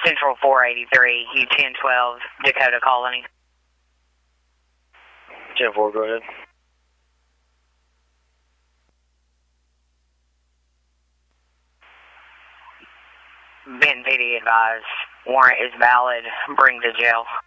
Central 483, U1012, Dakota Colony. 10-4, go ahead. Ben PD advised, warrant is valid, bring to jail.